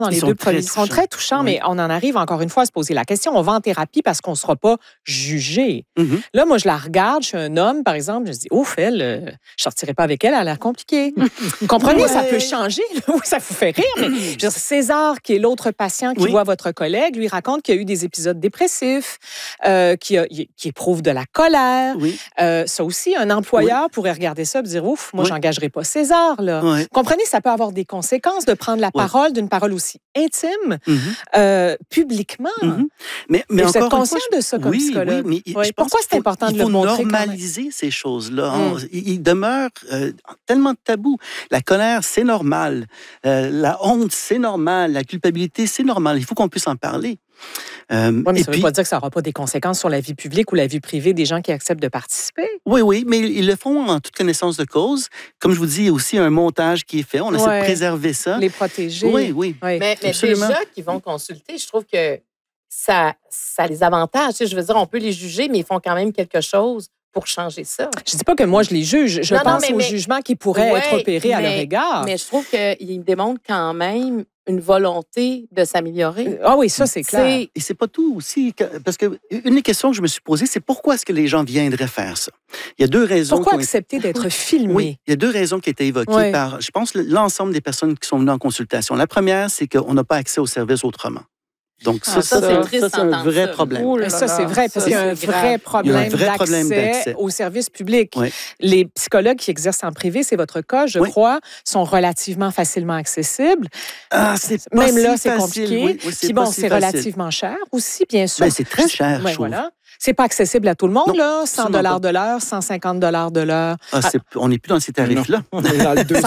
dans les deux premiers. Ils sont très touchants, mais on en arrive encore une fois à se poser la question. On va en thérapie parce qu'on ne sera pas jugé. Là, moi, je la regarde, je suis un homme, par exemple, je dis, ouf, elle, je ne sortirai pas avec elle, elle a l'air compliquée. Vous comprenez, ça peut changer. Oui, ça vous fait rire, mais je veux dire, César, qui est l'autre patient qui voit votre collègue, lui raconte qu'il y a eu des épisodes dépressifs, qui éprouve de la colère. Ça aussi, un employeur pourrait regarder ça et dire, ouf, moi, j'engagerai pas César. Là. Vous comprenez, ça peut avoir des conséquences de prendre la parole d'une parole aussi intime, publiquement. Mais vous êtes conscient de ça comme psychologue? Mais pourquoi c'est important de le montrer? Il faut normaliser ces choses-là. Il demeure tellement tabou. La colère, c'est normal. La honte, c'est normal. La culpabilité, c'est normal. Il faut qu'on puisse en parler. Mais ça ne veut pas dire que ça n'aura pas des conséquences sur la vie publique ou la vie privée des gens qui acceptent de participer. Oui, mais ils le font en toute connaissance de cause. Comme je vous dis, il y a aussi un montage qui est fait. On essaie de préserver ça. Les protéger. Oui. Mais déjà qu'ils vont consulter, je trouve que ça les avantage. Je veux dire, on peut les juger, mais ils font quand même quelque chose pour changer ça. Je ne dis pas que moi, je les juge. Je pense au jugement qui pourrait être opéré à leur égard. Mais je trouve qu'ils démontrent quand même une volonté de s'améliorer. Ah oui, ça, c'est clair. Et c'est pas tout aussi. Parce que une des questions que je me suis posée, c'est pourquoi est-ce que les gens viendraient faire ça? Il y a deux raisons. Pourquoi accepter d'être filmé? Oui, il y a deux raisons qui étaient évoquées par, je pense, l'ensemble des personnes qui sont venues en consultation. La première, c'est qu'on n'a pas accès aux services autrement. Donc, ça, c'est un vrai problème. Ça, c'est vrai, parce qu'il y a un vrai problème d'accès aux services publics. Les psychologues qui exercent en privé, c'est votre cas, je crois, sont relativement facilement accessibles. Même là, c'est compliqué. Puis bon, c'est relativement cher aussi, bien sûr. C'est très cher, je trouve. C'est pas accessible à tout le monde, là. 100 $ de l'heure, 150 $ de l'heure. On n'est plus dans ces tarifs-là. On est dans les 200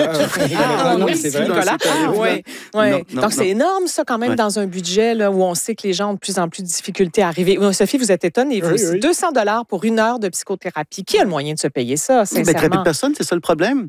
$. Oui, c'est vrai. Donc, c'est énorme, ça, quand même, dans un budget là, où on sait que les gens ont de plus en plus de difficultés à arriver. Sophie, vous êtes étonnée. Oui. 200 $ pour 1 heure de psychothérapie. Qui a le moyen de se payer ça, sincèrement? Très peu de personnes, c'est ça le problème.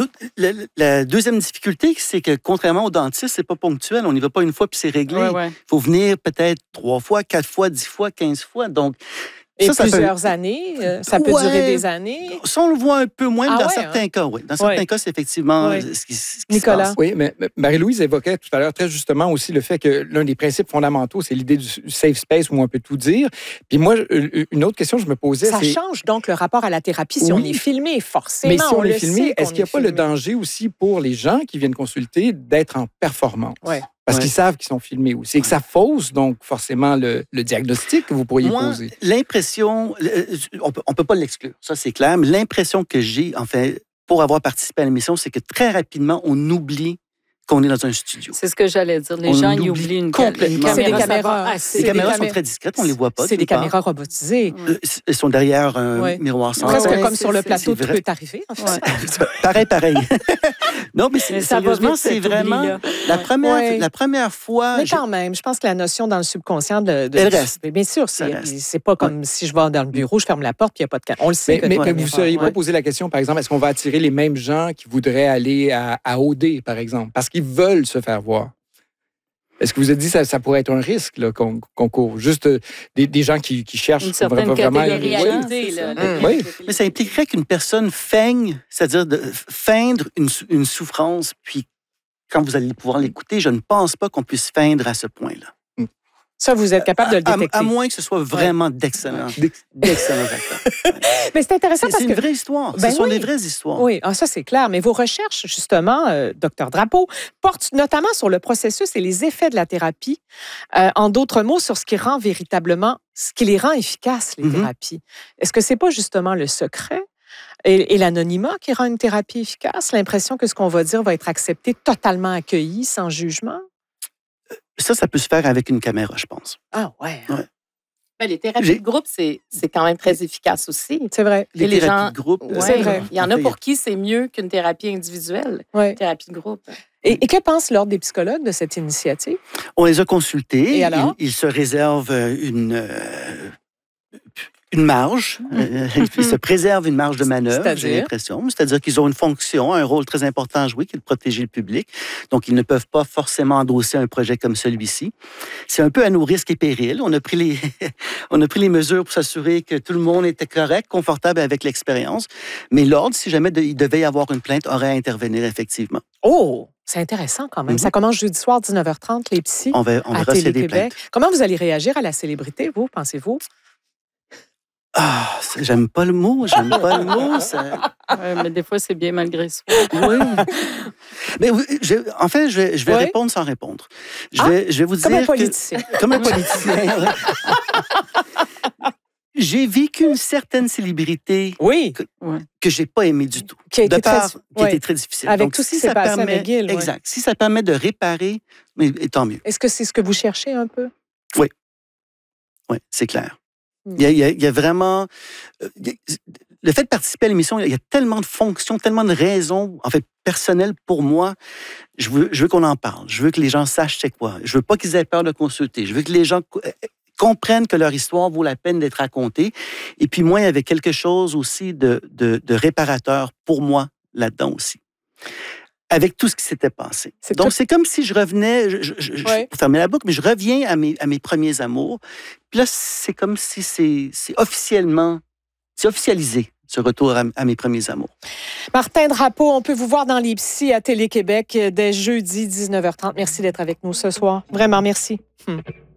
La deuxième difficulté, c'est que, contrairement au dentiste, c'est pas ponctuel. On n'y va pas une fois puis c'est réglé. Il faut venir peut-être 3 fois, 4 fois, 10 fois, 15 fois. Donc, plusieurs années, ça peut durer des années. Ça, on le voit un peu moins dans certains cas, oui. Dans certains cas, c'est effectivement ce qui Nicolas. se passe. Oui, mais Marie-Louise évoquait tout à l'heure très justement aussi le fait que l'un des principes fondamentaux, c'est l'idée du safe space où on peut tout dire. Puis moi, une autre question que je me posais, ça change donc le rapport à la thérapie si on est filmé, forcément. Mais si on est filmé, est-ce qu'il n'y a pas le danger aussi pour les gens qui viennent consulter d'être en performance? Parce qu'ils savent qu'ils sont filmés aussi. Et que ça fausse, donc, forcément, le diagnostic que vous pourriez poser. L'impression, on peut pas l'exclure, ça c'est clair, mais l'impression que j'ai, en fait, pour avoir participé à l'émission, c'est que très rapidement, on oublie qu'on est dans un studio. C'est ce que j'allais dire. Les gens, ils oublient une caméra. C'est des caméras. Les caméras sont très discrètes, on ne les voit pas. C'est des caméras robotisées. Elles sont derrière un miroir sans presque comme sur le plateau, tout peut arriver. En fait. Pareil. Non, mais sérieusement, c'est vraiment la première fois... Mais quand même, je pense que la notion dans le subconscient elle reste. Bien sûr, c'est pas comme si je vais dans le bureau, je ferme la porte, puis il n'y a pas de caméra. On le sait. Mais vous ne seriez pas posé la question, par exemple, est-ce qu'on va attirer les mêmes gens qui voudraient aller à OD, par exemple? Parce qu'ils veulent se faire voir. Est-ce que vous avez dit que ça pourrait être un risque là, qu'on court? Juste des gens qui cherchent une certaine catégorie. Oui. Mais ça impliquerait qu'une personne feigne, c'est-à-dire de feindre une souffrance, puis quand vous allez pouvoir l'écouter, je ne pense pas qu'on puisse feindre à ce point-là. Ça, vous êtes capable de le détecter. À moins que ce soit vraiment d'excellents acteurs. Mais c'est intéressant parce que... C'est une vraie histoire. Ce sont des vraies histoires. Oui, ça, c'est clair. Mais vos recherches, justement, Dr Drapeau, portent notamment sur le processus et les effets de la thérapie. En d'autres mots, sur ce qui rend véritablement... ce qui les rend efficaces, les thérapies. Est-ce que c'est pas justement le secret et l'anonymat qui rend une thérapie efficace? L'impression que ce qu'on va dire va être accepté, totalement accueilli, sans jugement? Ça peut se faire avec une caméra, je pense. Ah ouais. Ben, les thérapies de groupe, c'est quand même très efficace aussi. C'est vrai. Les thérapies de groupe, c'est vrai. Il y en a pour qui c'est mieux qu'une thérapie individuelle, une thérapie de groupe. Et que pense l'Ordre des psychologues de cette initiative? On les a consultés. Et alors? Ils se réservent une marge. Ils se préservent une marge de manœuvre, j'ai l'impression. C'est-à-dire qu'ils ont une fonction, un rôle très important à jouer, qui est de protéger le public. Donc, ils ne peuvent pas forcément endosser un projet comme celui-ci. C'est un peu à nos risques et périls. On a pris les mesures pour s'assurer que tout le monde était correct, confortable avec l'expérience. Mais l'Ordre, si jamais il devait y avoir une plainte, aurait à intervenir effectivement. Oh! C'est intéressant quand même. Ça commence jeudi soir, 19h30, les psys. On verra des plaintes. Comment vous allez réagir à la célébrité, vous, pensez-vous? Ah, j'aime pas le mot. Ça... mais des fois, c'est bien malgré soi. Oui. Mais en fait, je vais répondre sans répondre. Je vais vous dire comme un politicien. Comme un politicien. J'ai vécu une certaine célébrité que j'ai pas aimée du tout. Qui a été très difficile. Avec donc, tout ce qui s'est passé à McGill. Exact. Si ça permet de réparer, mais tant mieux. Est-ce que c'est ce que vous cherchez un peu? Oui. Oui, c'est clair. Il y a vraiment... Le fait de participer à l'émission, il y a tellement de fonctions, tellement de raisons, en fait, personnelles pour moi. Je veux qu'on en parle. Je veux que les gens sachent c'est quoi. Je veux pas qu'ils aient peur de consulter. Je veux que les gens comprennent que leur histoire vaut la peine d'être racontée. Et puis moi, il y avait quelque chose aussi de réparateur pour moi là-dedans aussi. Avec tout ce qui s'était passé. Donc, c'est comme si je revenais, pour fermer la boucle, mais je reviens à mes premiers amours. Puis là, c'est comme si c'est officialisé, ce retour à mes premiers amours. Martin Drapeau, on peut vous voir dans les psys à Télé-Québec dès jeudi 19h30. Merci d'être avec nous ce soir. Vraiment, merci.